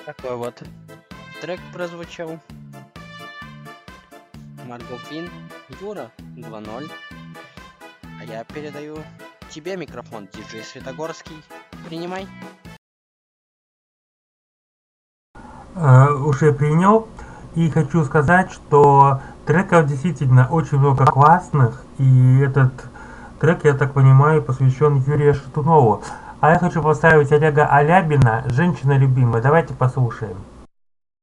Такой вот трек прозвучал. Марго Квин, Юра 2.0. А я передаю тебе микрофон, диджей Светогорский. Принимай. Уже принял. И хочу сказать, что треков действительно очень много классных. И этот трек, я так понимаю, посвящен Юрию Шатунову. А я хочу поставить Олега Алябина «Женщина любимая». Давайте послушаем.